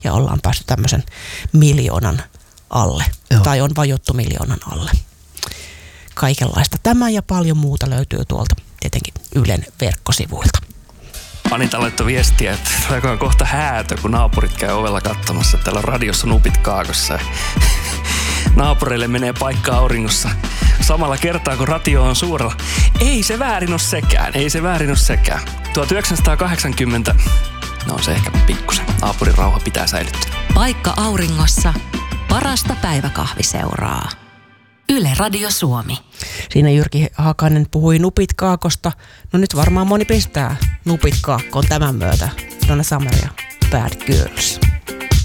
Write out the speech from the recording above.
ja ollaan päästy tämmöisen 1 000 000 alle. Joo. Tai on vajottu 1 000 000 alle. Kaikenlaista. Tämä ja paljon muuta löytyy tuolta tietenkin Ylen verkkosivuilta. Anita laittoi viestiä, että tuleekohan kohta häätö, kun naapurit käy ovella katsomassa. Täällä on radiossa nupit kaakossa. Naapureille menee paikka auringossa samalla kertaa, kun radio on suurella. Ei se väärin ole sekään. 1980, no se ehkä pikkusen. Naapurin rauha pitää säilyttää. Paikka auringossa, parasta päiväkahviseuraa. Yle Radio Suomi. Siinä Jyrki Hakanen puhui nupit kaakosta. No nyt varmaan moni pistää nupit kaakkoon tämän myötä. Donna Summer ja Bad Girls.